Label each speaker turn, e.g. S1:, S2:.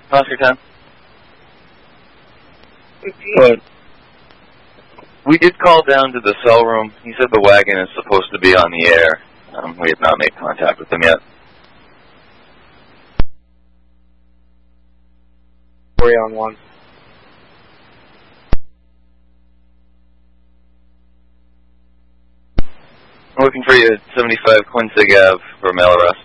S1: Oscar 10.
S2: Good.
S1: We did call down to the cell room. He said the wagon is supposed to be on the air. We have not made contact with him yet.
S2: Three on one.
S1: I'm looking for you at 75 Quincy Ave for mail arrest.